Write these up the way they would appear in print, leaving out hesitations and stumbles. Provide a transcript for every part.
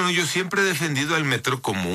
Bueno, yo siempre he defendido al metro como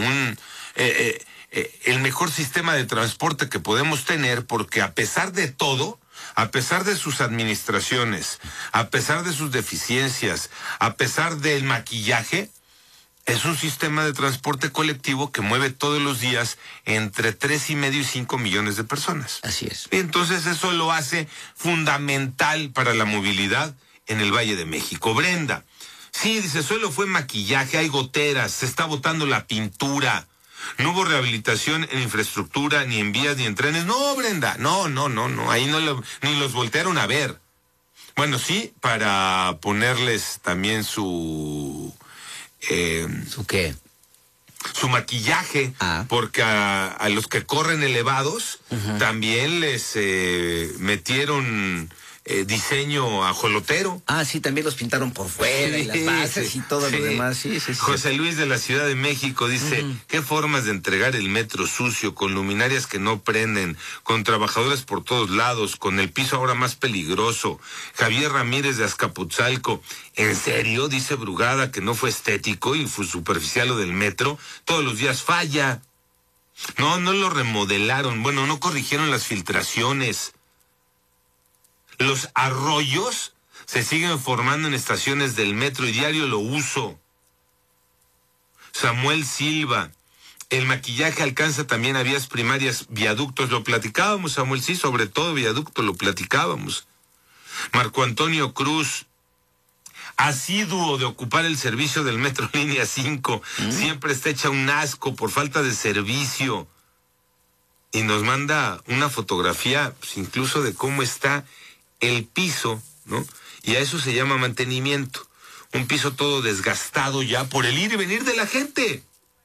el mejor sistema de transporte que podemos tener, porque a pesar de todo, a pesar de sus administraciones, a pesar de sus deficiencias, a pesar del maquillaje, es un sistema de transporte colectivo que mueve todos los días entre 3,5 y 5 millones de personas. Así es. Y entonces eso lo hace fundamental para la movilidad en el Valle de México. Brenda, sí, dice, solo fue maquillaje, hay goteras, se está botando la pintura. No hubo rehabilitación en infraestructura, ni en vías, ni en trenes. No, Brenda, no, ahí ni los voltearon a ver. Bueno, sí, para ponerles también ¿Su qué? su maquillaje, porque a los que corren elevados también les metieron diseño ajolotero. Sí, también los pintaron por fuera, y las bases y todo lo demás. Sí. José Luis de la Ciudad de México dice, ¿qué formas de entregar el metro sucio, con luminarias que no prenden, con trabajadores por todos lados, con el piso ahora más peligroso? Javier Ramírez de Azcapotzalco, ¿en serio? Dice Brugada que no fue estético y fue superficial lo del metro. Todos los días falla. No lo remodelaron. Bueno, no corrigieron las filtraciones. Los arroyos se siguen formando en estaciones del metro y diario lo uso. Samuel Silva, el maquillaje alcanza también a vías primarias, viaductos, lo platicábamos, Samuel, sí, sobre todo viaducto, lo platicábamos. Marco Antonio Cruz, asiduo de ocupar el servicio del metro línea 5, siempre está hecha un asco por falta de servicio. Y nos manda una fotografía, pues, incluso de cómo está el piso, ¿no? Y a eso se llama mantenimiento. Un piso todo desgastado ya por el ir y venir de la gente.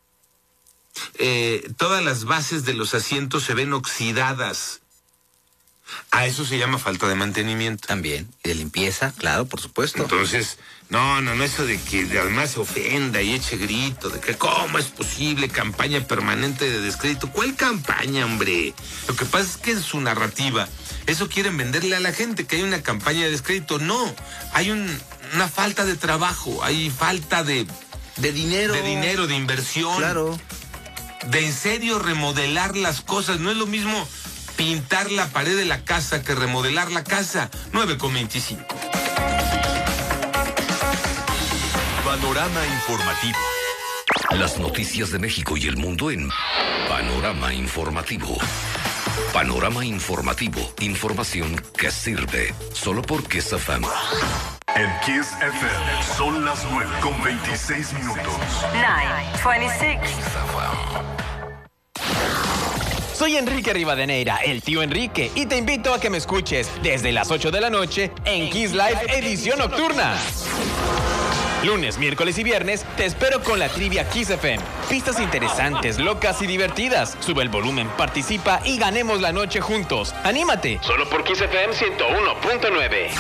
Todas las bases de los asientos se ven oxidadas. A eso se llama falta de mantenimiento. También, y de limpieza, claro, por supuesto. Entonces, no, eso de que además se ofenda y eche grito, de que cómo es posible campaña permanente de descrédito. ¿Cuál campaña, hombre? Lo que pasa es que en su narrativa, eso quieren venderle a la gente, que hay una campaña de descrédito. No, hay una falta de trabajo, hay falta de dinero. De dinero, de inversión. Claro. De en serio remodelar las cosas. No es lo mismo pintar la pared de la casa que remodelar la casa. 9:25. Panorama informativo. Las noticias de México y el mundo en Panorama Informativo. Panorama Informativo. Información que sirve. Solo por Kiss FM. En Kiss FM son las 9:26. 9:26. Soy Enrique Rivadeneira, el tío Enrique, y te invito a que me escuches desde las 8 de la noche en Kiss Live Edición Nocturna. Lunes, miércoles y viernes te espero con la trivia Kiss FM. Pistas interesantes, locas y divertidas. Sube el volumen, participa y ganemos la noche juntos. ¡Anímate! Solo por Kiss FM 101.9.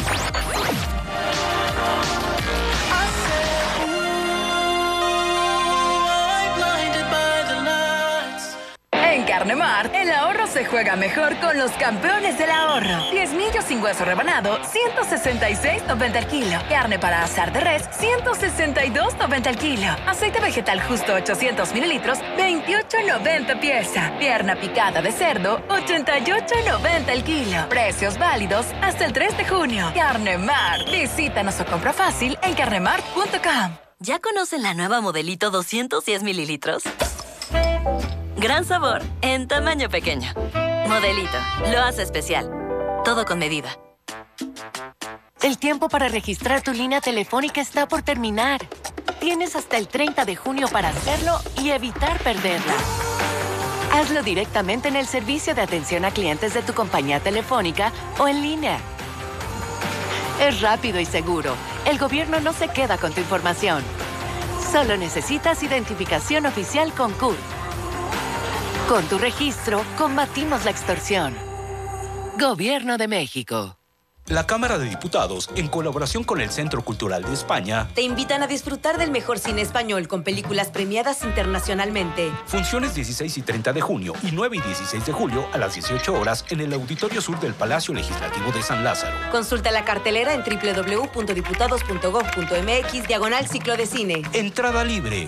En Carnemart, el ahorro se juega mejor con los campeones del ahorro. 10 millos sin hueso rebanado, 166.90 el kilo. Carne para asar de res, 162.90 el kilo. Aceite vegetal justo 800 mililitros, 28.90 pieza. Pierna picada de cerdo, 88.90 el kilo. Precios válidos hasta el 3 de junio. Carnemart. Visítanos o compra fácil en carnemart.com. ¿Ya conocen la nueva Modelito 210 mililitros? Gran sabor, en tamaño pequeño. Modelito, lo hace especial. Todo con medida. El tiempo para registrar tu línea telefónica está por terminar. Tienes hasta el 30 de junio para hacerlo y evitar perderla. Hazlo directamente en el servicio de atención a clientes de tu compañía telefónica o en línea. Es rápido y seguro. El gobierno no se queda con tu información. Solo necesitas identificación oficial con CURP. Con tu registro, combatimos la extorsión. Gobierno de México. La Cámara de Diputados, en colaboración con el Centro Cultural de España, te invitan a disfrutar del mejor cine español con películas premiadas internacionalmente. Funciones 16 y 30 de junio y 9 y 16 de julio a las 18 horas en el Auditorio Sur del Palacio Legislativo de San Lázaro. Consulta la cartelera en www.diputados.gov.mx/ciclo de cine. Entrada libre.